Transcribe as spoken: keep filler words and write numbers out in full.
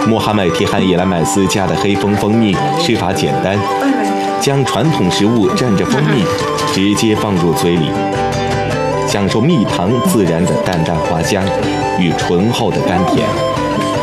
穆罕默提汗伊兰麦斯家的黑蜂蜂蜜吃法简单，将传统食物蘸着蜂蜜直接放入嘴里，享受蜜糖自然的淡淡花香与醇厚的甘甜。